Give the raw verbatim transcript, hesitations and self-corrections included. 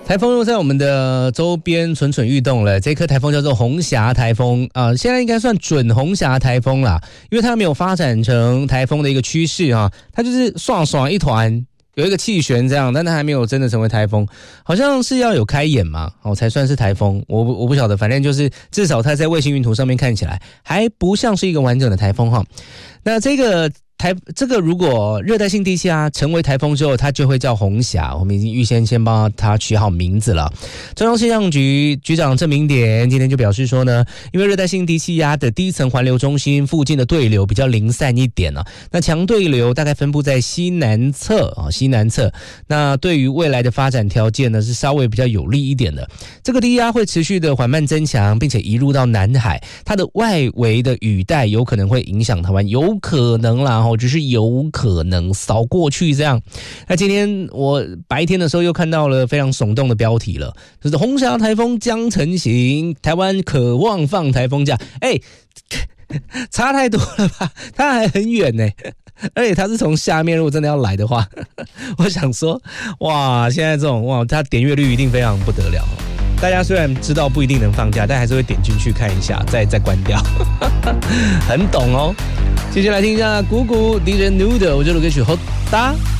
台风又在我们的周边蠢蠢欲动了。这颗台风叫做红霞台风啊、呃，现在应该算准红霞台风啦，因为它没有发展成台风的一个趋势啊，它就是爽爽一团，有一个气旋这样，但它还没有真的成为台风，好像是要有开眼嘛，哦才算是台风。我我不晓得，反正就是至少它在卫星云图上面看起来还不像是一个完整的台风哈。那这个。台这个如果热带性低气压成为台风之后，它就会叫红霞，我们已经预先先帮它取好名字了。中央气象局局长郑明典今天就表示说呢，因为热带性低气压的低层环流中心附近的对流比较零散一点啊，那强对流大概分布在西南侧啊，西南侧，那对于未来的发展条件呢是稍微比较有利一点的。这个低压会持续的缓慢增强，并且移入到南海，它的外围的雨带有可能会影响台湾，有可能啦。只是有可能扫过去这样。那今天我白天的时候又看到了非常耸动的标题了，就是红霞台风将成型，台湾渴望放台风假。哎，差太多了吧？它还很远呢，而且它是从下面，如果真的要来的话，我想说，哇，现在这种哇，它点阅率一定非常不得了。大家虽然知道不一定能放假，但还是会点进去看一下，再再关掉，很懂哦。接下来听一下谷谷 D J Noodle 我这首歌曲《好大》。